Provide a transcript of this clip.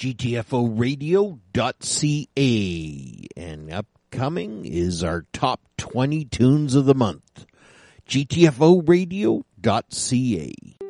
GTFOradio.ca. And upcoming is our top 20 tunes of the month. GTFOradio.ca.